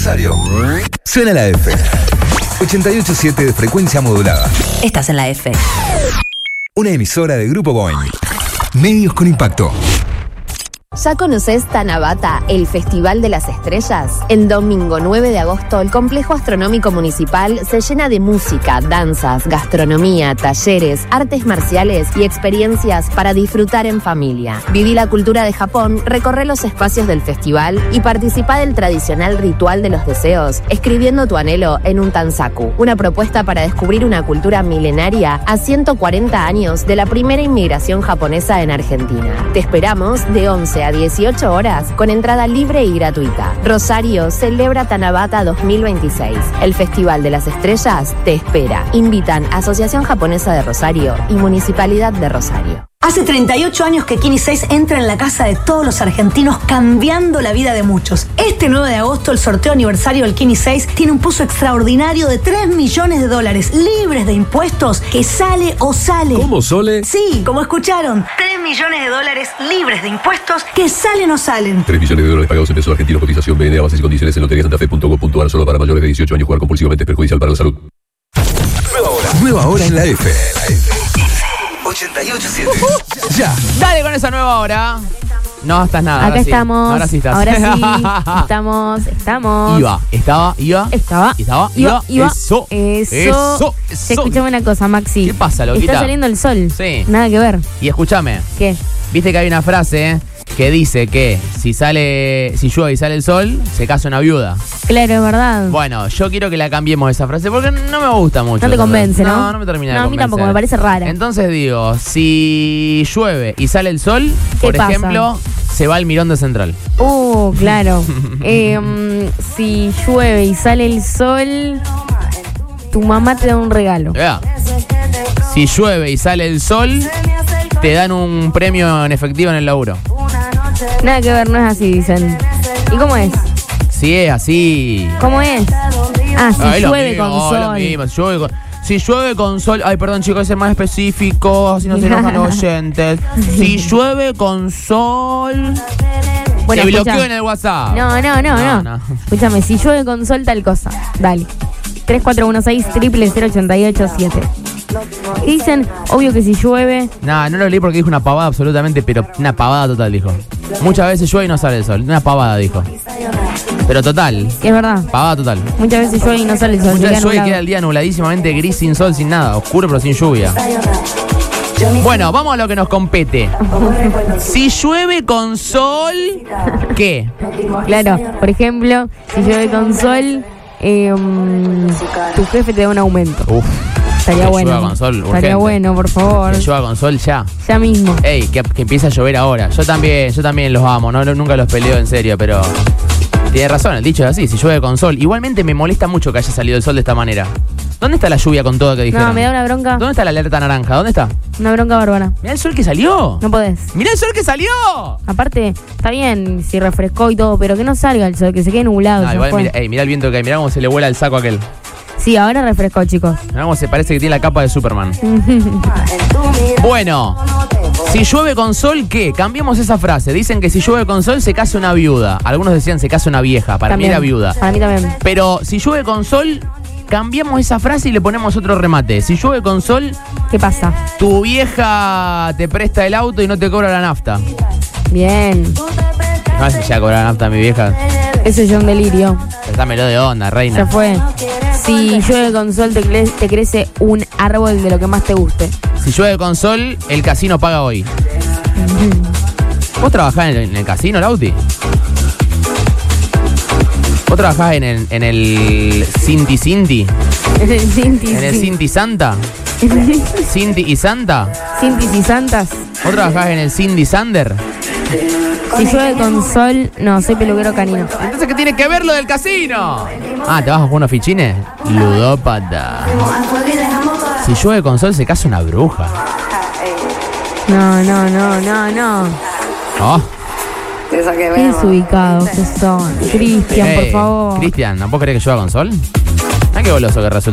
Rosario. Suena la F. 88.7 de frecuencia modulada. Estás en la F. Una emisora de Grupo Boing. Medios con impacto. ¿Ya conoces Tanabata, el Festival de las Estrellas? El domingo 9 de agosto, el Complejo Astronómico Municipal se llena de música, danzas, gastronomía, talleres, artes marciales y experiencias para disfrutar en familia. Viví la cultura de Japón, recorre los espacios del festival y participa del tradicional ritual de los deseos, escribiendo tu anhelo en un tansaku, una propuesta para descubrir una cultura milenaria a 140 años de la primera inmigración japonesa en Argentina. Te esperamos de 11 a 18 horas con entrada libre y gratuita. Rosario celebra Tanabata 2026. El Festival de las Estrellas te espera. Invitan Asociación Japonesa de Rosario y Municipalidad de Rosario. Hace 38 años que Kini 6 entra en la casa de todos los argentinos, cambiando la vida de muchos. Este 9 de agosto, el sorteo aniversario del Kini 6 tiene un puzo extraordinario de $3 millones, libres de impuestos, que sale o sale. ¿Cómo, Sole? Sí, como escucharon, $3 millones, libres de impuestos, que salen o salen. $3 millones pagados en pesos argentinos, cotización BNA, bases y condiciones en loteriasantafe.gov.ar, solo para mayores de 18 años. Jugar compulsivamente es perjudicial para la salud. Nueva hora en la F. 88.7. Ya. Dale con esa nueva hora. No estás nada. Acá ahora sí. estamos. Ahora sí estás. Ahora sí. Estamos. Iba. Eso. Escuchame una cosa, Maxi. ¿Qué pasa, loquita? Está saliendo el sol. Sí. Nada que ver. Y escúchame. ¿Qué? Viste que hay una frase que dice que si llueve y sale el sol, se casa una viuda. Claro, es verdad. Bueno, yo quiero que la cambiemos esa frase porque no me gusta mucho. No te convence, ¿no? No, no me termina de convencer. No, a mí tampoco, me parece rara. Entonces digo, si llueve y sale el sol, ¿Qué por pasa? ejemplo, se va al Mirón de Central. Claro. Si llueve y sale el sol, tu mamá te da un regalo. Yeah. Si llueve y sale el sol, te dan un premio en efectivo en el laburo. Nada que ver, no es así, dicen. ¿Y cómo es? Si es así. ¿Cómo es? Si llueve con sol. Si llueve con sol. Ay, perdón, chicos, es más específico. Si no se enojan los oyentes. Si llueve con sol. Bueno, te bloqueo en el WhatsApp. No. Escúchame, si llueve con sol, tal cosa. Dale. 3416-000-887. Y dicen, obvio que si llueve. No lo leí porque dijo una pavada absolutamente, pero una pavada total, dijo. Muchas veces llueve y no sale el sol. Una pavada, dijo. Pero total. Es verdad. Pavada total. Muchas veces llueve y no sale el sol. Muchas veces llueve y queda el día nubladísimamente gris, sin sol, sin nada. Oscuro pero sin lluvia. Bueno, vamos a lo que nos compete. Si llueve con sol, ¿qué? Claro, por ejemplo, si llueve con sol, tu jefe te da un aumento. Uf. Estaría bueno. Llueva con sol, urgente. Estaría bueno, por favor. Que llueva con sol ya. Ya mismo. Ey, que empiece a llover ahora. Yo también los amo, nunca los peleo en serio, pero tiene razón, el dicho es así, si llueve con sol. Igualmente me molesta mucho que haya salido el sol de esta manera. ¿Dónde está la lluvia con todo que dijeron? No, me da una bronca. ¿Dónde está la alerta naranja? ¿Dónde está? Una bronca bárbara. Mirá el sol que salió. No podés. Mirá el sol que salió. Aparte, está bien si refrescó y todo, pero que no salga el sol, que se quede nublado. No, igual mirá el viento que hay, mirá cómo se le vuela el saco a aquel. Sí, ahora refrescó, chicos. Mirá cómo se parece que tiene la capa de Superman. Bueno, si llueve con sol, ¿qué? Cambiemos esa frase. Dicen que si llueve con sol se casa una viuda. Algunos decían se casa una vieja. Para también, mí era viuda. Para mí también. Pero si llueve con sol, cambiamos esa frase y le ponemos otro remate. Si llueve con sol, ¿qué pasa? Tu vieja te presta el auto y no te cobra la nafta. Bien. No sé si ya cobra la nafta mi vieja. Eso es un delirio. Dámelo de onda, reina. Se fue. Si llueve con sol te crece un árbol de lo que más te guste. Si llueve con sol, el casino paga hoy. ¿Vos trabajás en el casino, Lauti? ¿Vos trabajás en el Cinti Cinti? En el Cinti. ¿En el Cinti Santa? ¿Cinti y Santa? Cintis y Santas. ¿Vos trabajás en el Cindy Sander? Si llueve con sol, no, soy peluquero canino. Entonces, ¿qué tiene que ver lo del casino? Ah, ¿te vas a jugar unos fichines? Ludópata. Si llueve con sol, se casa una bruja. No. Oh. Qué desubicados que son. Cristian, por favor. Cristian, ¿no vos querés que llueva con sol? Ah, qué goloso que resulta.